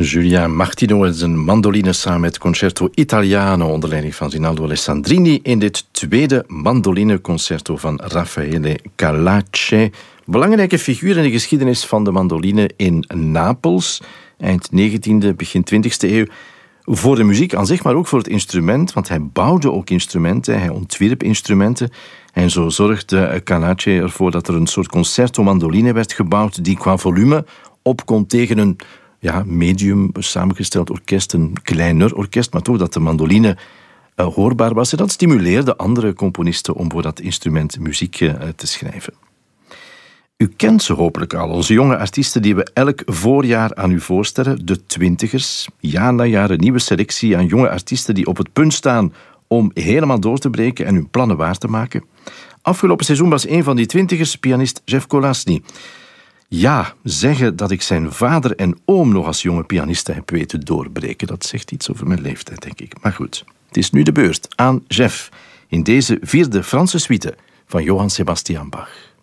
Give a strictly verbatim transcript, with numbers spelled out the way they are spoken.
Julia Martino en zijn mandoline samen met Concerto Italiano onder leiding van Rinaldo Alessandrini in dit tweede mandolineconcerto van Raffaele Calace. Belangrijke figuur in de geschiedenis van de mandoline in Napels, eind negentiende, begin twintigste eeuw. Voor de muziek aan zich, maar ook voor het instrument, want hij bouwde ook instrumenten, hij ontwierp instrumenten. En zo zorgde Calace ervoor dat er een soort concerto mandoline werd gebouwd die qua volume op kon tegen een ja, medium samengesteld orkest, een kleiner orkest, maar toch dat de mandoline uh, hoorbaar was. En dat stimuleerde andere componisten om voor dat instrument muziek uh, te schrijven. U kent ze hopelijk al, onze jonge artiesten die we elk voorjaar aan u voorstellen, de twintigers. Jaar na jaar een nieuwe selectie aan jonge artiesten die op het punt staan om helemaal door te breken en hun plannen waar te maken. Afgelopen seizoen was een van die twintigers pianist Jeff Kolasny. Ja, zeggen dat ik zijn vader en oom nog als jonge pianiste heb weten doorbreken, dat zegt iets over mijn leeftijd, denk ik. Maar goed, het is nu de beurt aan Jeff in deze vierde Franse suite van Johann Sebastian Bach.